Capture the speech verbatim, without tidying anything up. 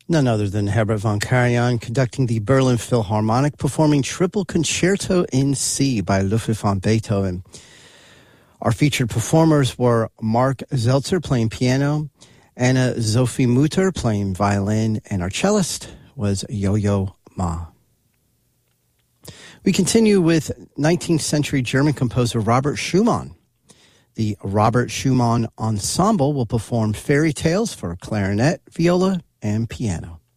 None other than Herbert von Karajan conducting the Berlin Philharmonic, performing Triple Concerto in C by Ludwig van Beethoven. Our featured performers were Mark Zeltzer playing piano, Anna Sophie Mutter playing violin, and our cellist was Yo-Yo Ma. We continue with nineteenth century German composer Robert Schumann. The Robert Schumann Ensemble will perform Fairy Tales for clarinet, viola, and piano.